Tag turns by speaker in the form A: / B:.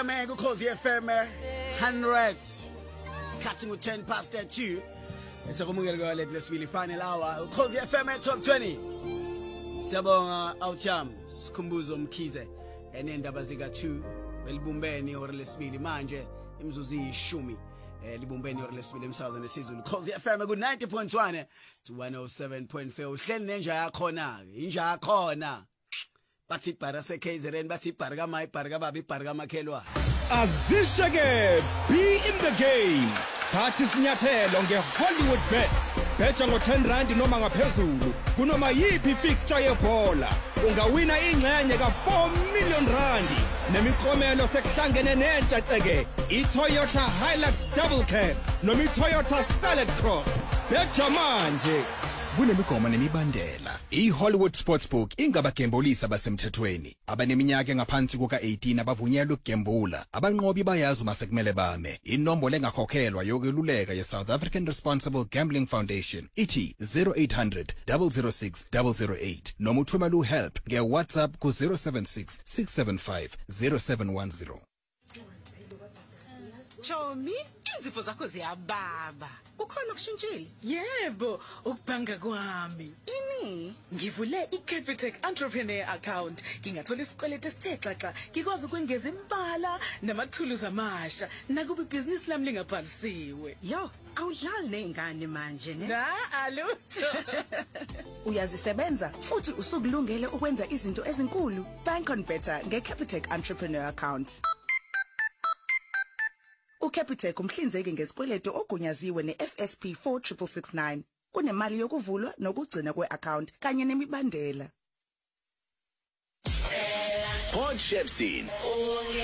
A: FM kuKhosi FM 100 Sikhathi ngo10 past 2 Esekumukela kwa lesibili final hour uKhosi FM Top 20 Siyabonga Outyam Sikhumbuzo Mkhize enendaba zika 2 belibumbeni ihora lesibili manje imizuzu 10 libumbeni ihora lesibili emsazweni esizulu uKhosi FM ku 90.1 to 107.4 uhleli nenja yakhona inja yakhona bathi ibhara seKZN bathi ibhara kaMa ibhara kaBaba ibhara kaMakhelwa
B: Azishake be in the game thatha isinyathelo ngeHollywood Bet betha ngo10 noma ngaphezulu kunoma yipi fixture yebhola ungawina ingxenye ka4 million rand nemiklomelo sekuhlangene nentsha ceke iToyota Hilux Double Cab noma iToyota Starlet Cross betha manje kunemigomo nemibandela iHollywood Sportsbook ingabagembulisa basemthethweni abaneminyaka engaphansi kuka18 abavunyelwe ukugembula abanqobi bayazi uma sekumele bame inombolo engakhokhelwa yokweluleka yeSouth African Responsible Gambling Foundation ithi 0800 006 008 noma uthumela uhelp ngeWhatsApp ku 076 675 0710
C: Chomi, izipho zakho ziyababa. Ukhona okushintshile?
D: Yebo, ukubhanga kwami.
C: Ini?
D: Ngivule iCapitec Entrepreneur Account. Ngingathola isikweletu esithexaxa, ngikwazi ukwengeza impala namathuluzi amasha. Nakuba ibhizinisi lami lingabhalisiwe.
C: Yo, awudlali nezingane manje ne?
D: Alutho.
C: Uyazisebenza futhi usukulungele ukwenza izinto ezinkulu. Bank on better ngeCapitec Entrepreneur Account. uCapitec umhlinzeki ngesikweletu ogunyaziwe neFSP 4669 kunemali yokuvulwa nokugcina kweaccount kanye nemibandela
E: Pod Shepstein